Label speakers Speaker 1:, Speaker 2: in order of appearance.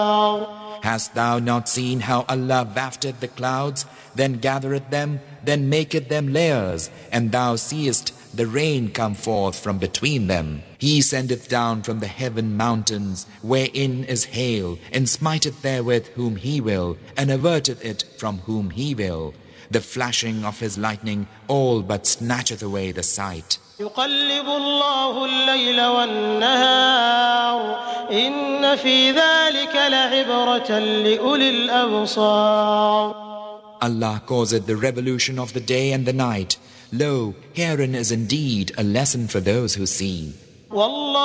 Speaker 1: Hast thou not seen how Allah wafted the clouds, then gathereth them, then maketh them layers, and thou seest the rain come forth from between them? He sendeth down from the heaven mountains, wherein is hail, and smiteth therewith whom He will, and averteth it from whom He will. The flashing of His lightning all but snatcheth away the sight.
Speaker 2: يقلب الله الليل والنهار إن في ذلك لعبرة لأولي الأبصار.
Speaker 1: Allah causeth the revolution of the day and the night. Lo, herein is indeed a lesson for those who see.